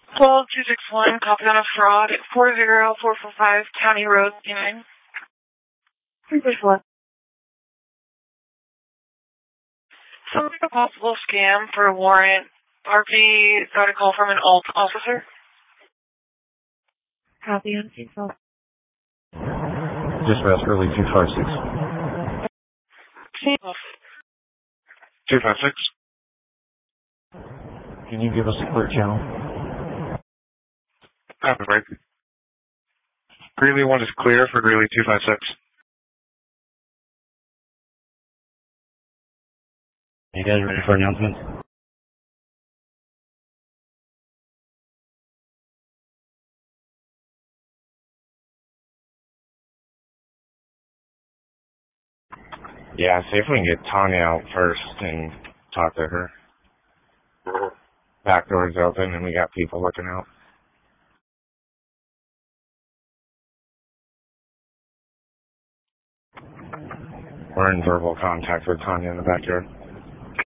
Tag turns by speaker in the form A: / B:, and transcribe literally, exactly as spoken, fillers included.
A: twelve two six one, copy on a fraud at four zero four four five County Road, nine. three six one. Sounds like a possible scam for a warrant. R P got a call from an alt officer. Copy on Seatbelt.
B: Dispatch early two five six.
A: Seatbelt.
B: two five six. Can you give us a clear channel?
C: Copy, right. Greeley one is clear for Greeley two five six.
B: You guys ready for announcements? Yeah, see if we can get Tanya out first and talk to her. Back door's open and we got people looking out. We're in verbal contact with Tanya in the backyard.